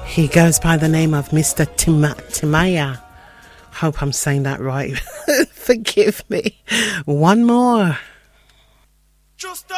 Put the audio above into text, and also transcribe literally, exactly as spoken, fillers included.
He goes by the name of Mister Tim- Timaya. Hope I'm saying that right. Forgive me. One more. Just